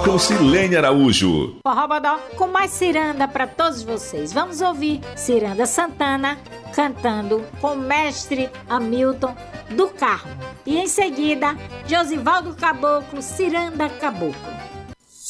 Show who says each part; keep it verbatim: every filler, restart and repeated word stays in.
Speaker 1: com Silene Araújo.
Speaker 2: Forró Bodó com mais ciranda para todos vocês. Vamos ouvir Ciranda Santana cantando com o mestre Hamilton do Carmo. E em seguida, Josivaldo Caboclo, Ciranda Caboclo.